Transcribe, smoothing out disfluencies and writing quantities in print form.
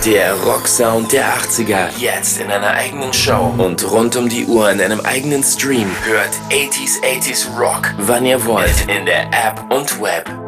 Der Rocksound der 80er, jetzt in einer eigenen Show und rund um die Uhr in einem eigenen Stream. Hört 80s Rock, wann ihr wollt, in der App und Web.